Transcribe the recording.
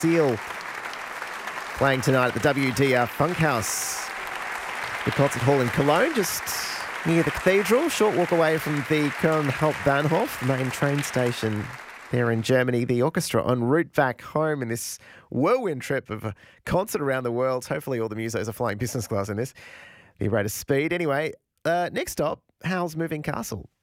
Seal playing tonight at the WDR Funkhouse, the concert hall in Cologne, just near the cathedral, short walk away from the Köln-Hauptbahnhof, the main train station there in Germany. The orchestra en route back home in this whirlwind trip of a concert around the world. Hopefully all the musos are flying business class in this, the rate of speed. Anyway, next stop, Howell's Moving Castle.